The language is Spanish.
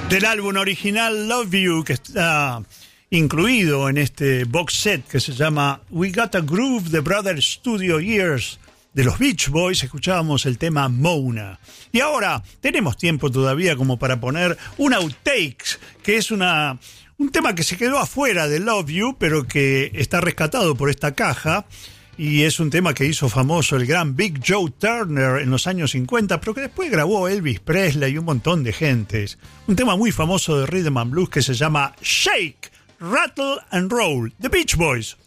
Del álbum original Love You, que está incluido en este box set que se llama We Got a Groove, The Brothers Studio Years, de los Beach Boys. Escuchábamos el tema Mona. Y ahora tenemos tiempo todavía como para poner un outtakes, que es un tema que se quedó afuera de Love You, pero que está rescatado por esta caja. Y es un tema que hizo famoso el gran Big Joe Turner en los años 50, pero que después grabó Elvis Presley y un montón de gentes. Un tema muy famoso de Rhythm and Blues que se llama Shake, Rattle and Roll, The Beach Boys.